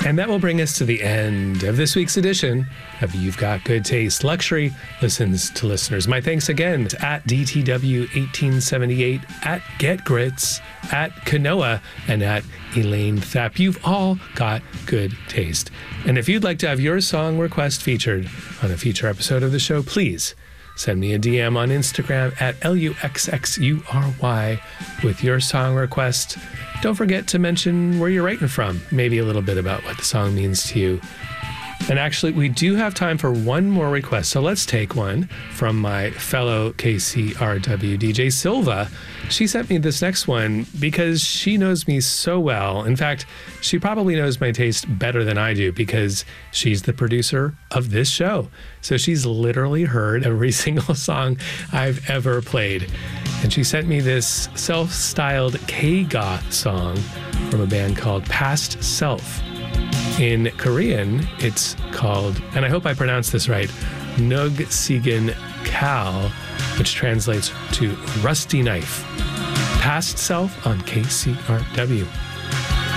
And that will bring us to the end of this week's edition of You've Got Good Taste. Luxury listens to listeners. My thanks again to at DTW1878, at Get Grits, at Kanoa, and at Elaine Thapp. You've all got good taste. And if you'd like to have your song request featured on a future episode of the show, please send me a DM on Instagram at LUXXURY with your song request. Don't forget to mention where you're writing from, maybe a little bit about what the song means to you. And actually, we do have time for one more request, so let's take one from my fellow KCRW DJ, Silva. She sent me this next one because she knows me so well. In fact, she probably knows my taste better than I do because she's the producer of this show. So she's literally heard every single song I've ever played. And she sent me this self-styled K-goth song from a band called Past Self. In Korean, it's called, and I hope I pronounced this right, Nug Sigan Kal, which translates to rusty knife. Past Self on KCRW.